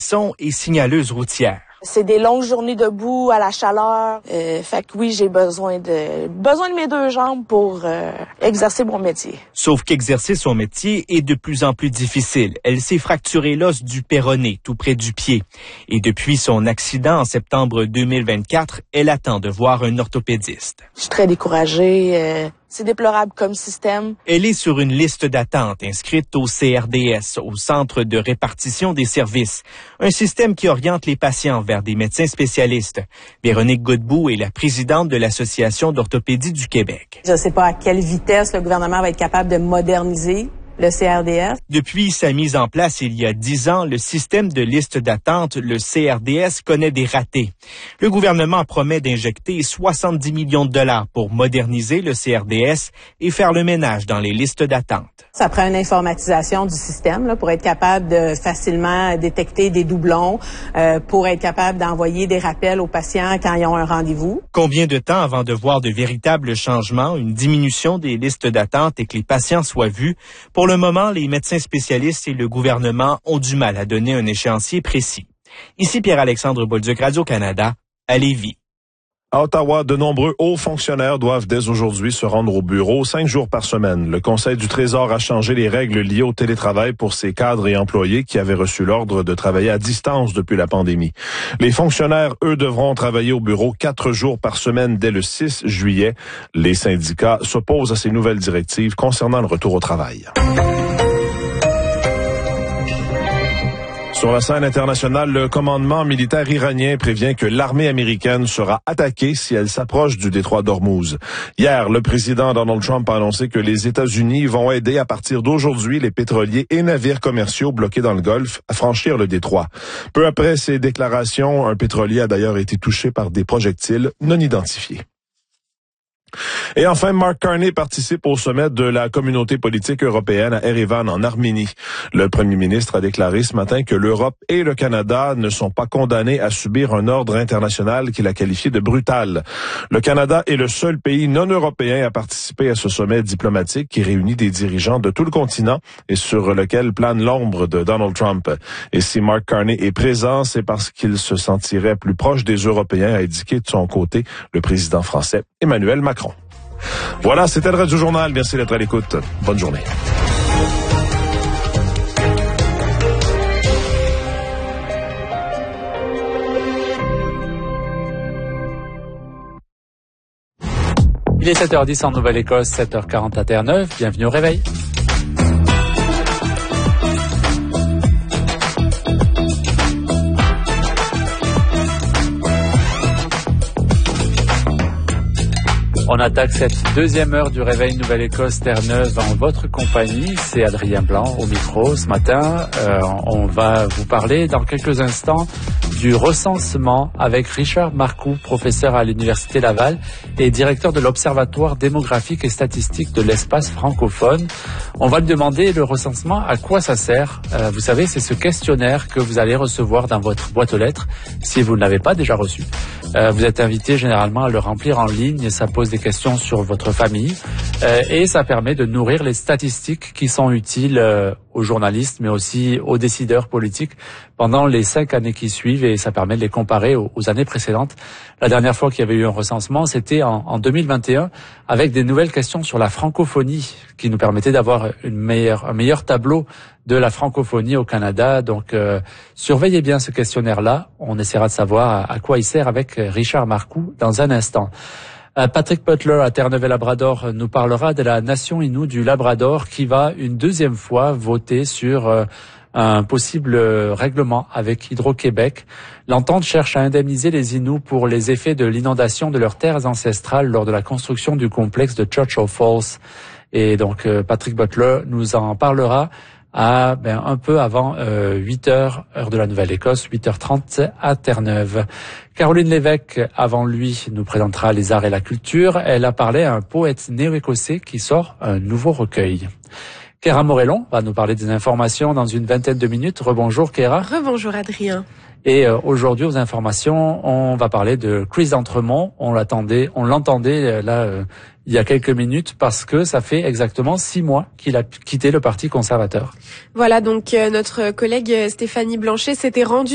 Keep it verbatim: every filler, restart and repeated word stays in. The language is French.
Son et signaleuse routière. C'est des longues journées debout à la chaleur. Euh, fait que oui, j'ai besoin de besoin de mes deux jambes pour euh, exercer mon métier. Sauf qu'exercer son métier est de plus en plus difficile. Elle s'est fracturé l'os du péroné, tout près du pied. Et depuis son accident en septembre deux mille vingt-quatre, elle attend de voir un orthopédiste. Je suis très découragée. Euh, c'est déplorable comme système. Elle est sur une liste d'attente inscrite au C R D S, au Centre de répartition des services. Un système qui oriente les patients vers des médecins spécialistes. Véronique Godbout est la présidente de l'Association d'orthopédie du Québec. Je ne sais pas à quelle vitesse le gouvernement va être capable de moderniser le C R D S. Depuis sa mise en place il y a dix ans, le système de liste d'attente, le C R D S, connaît des ratés. Le gouvernement promet d'injecter soixante-dix millions de dollars pour moderniser le C R D S et faire le ménage dans les listes d'attente. Ça prend une informatisation du système là, pour être capable de facilement détecter des doublons, euh, pour être capable d'envoyer des rappels aux patients quand ils ont un rendez-vous. Combien de temps avant de voir de véritables changements, une diminution des listes d'attente et que les patients soient vus? Pour le moment, les médecins spécialistes et le gouvernement ont du mal à donner un échéancier précis. Ici Pierre-Alexandre Bolduc, Radio-Canada, à Lévis. À Ottawa, de nombreux hauts fonctionnaires doivent dès aujourd'hui se rendre au bureau cinq jours par semaine. Le Conseil du Trésor a changé les règles liées au télétravail pour ces cadres et employés qui avaient reçu l'ordre de travailler à distance depuis la pandémie. Les fonctionnaires, eux, devront travailler au bureau quatre jours par semaine dès le six juillet. Les syndicats s'opposent à ces nouvelles directives concernant le retour au travail. Sur la scène internationale, le commandement militaire iranien prévient que l'armée américaine sera attaquée si elle s'approche du détroit d'Ormuz. Hier, le président Donald Trump a annoncé que les États-Unis vont aider à partir d'aujourd'hui les pétroliers et navires commerciaux bloqués dans le Golfe à franchir le détroit. Peu après ces déclarations, un pétrolier a d'ailleurs été touché par des projectiles non identifiés. Et enfin, Mark Carney participe au sommet de la communauté politique européenne à Erevan, en Arménie. Le premier ministre a déclaré ce matin que l'Europe et le Canada ne sont pas condamnés à subir un ordre international qu'il a qualifié de brutal. Le Canada est le seul pays non européen à participer à ce sommet diplomatique qui réunit des dirigeants de tout le continent et sur lequel plane l'ombre de Donald Trump. Et si Mark Carney est présent, c'est parce qu'il se sentirait plus proche des Européens, a indiqué de son côté le président français Emmanuel Macron. Voilà, c'était le Radio Journal. Merci d'être à l'écoute. Bonne journée. Il est sept heures dix en Nouvelle-Écosse, sept heures quarante à Terre-Neuve. Bienvenue au réveil. On attaque cette deuxième heure du réveil Nouvelle-Écosse Terre-Neuve en votre compagnie. C'est Adrien Blanc au micro ce matin. Euh, on va vous parler dans quelques instants du recensement avec Richard Marcoux, professeur à l'Université Laval et directeur de l'Observatoire démographique et statistique de l'espace francophone. On va lui demander le recensement, à quoi ça sert. Euh, vous savez, c'est ce questionnaire que vous allez recevoir dans votre boîte aux lettres si vous ne l'avez pas déjà reçu. Euh, vous êtes invité généralement à le remplir en ligne. Ça pose des questions sur votre famille euh, et ça permet de nourrir les statistiques qui sont utiles euh, aux journalistes mais aussi aux décideurs politiques pendant les cinq années qui suivent et ça permet de les comparer aux, aux années précédentes. La dernière fois qu'il y avait eu un recensement, c'était en, en deux mille vingt et un avec des nouvelles questions sur la francophonie qui nous permettaient d'avoir une meilleure, un meilleur tableau de la francophonie au Canada. Donc, euh, surveillez bien ce questionnaire-là. On essaiera de savoir à, à quoi il sert avec Richard Marcoux dans un instant. Euh, Patrick Butler à Terre-Neuve-et-Labrador nous parlera de la nation Innu du Labrador qui va une deuxième fois voter sur euh, un possible règlement avec Hydro-Québec. L'entente cherche à indemniser les Inuits pour les effets de l'inondation de leurs terres ancestrales lors de la construction du complexe de Churchill Falls. Et donc, euh, Patrick Butler nous en parlera à ben, un peu avant euh, huit heures, heure de la Nouvelle-Écosse, huit heures trente à Terre-Neuve. Caroline Lévesque, avant lui, nous présentera les arts et la culture. Elle a parlé à un poète néo-écossais qui sort un nouveau recueil. Kéra Morellon va nous parler des informations dans une vingtaine de minutes. Rebonjour Kéra. Rebonjour Adrien. Et euh, aujourd'hui, aux informations, on va parler de Chris d'Entremont. On l'attendait, on l'entendait là euh, il y a quelques minutes parce que ça fait exactement six mois qu'il a quitté le Parti conservateur. Voilà, donc euh, notre collègue Stéphanie Blanchet s'était rendue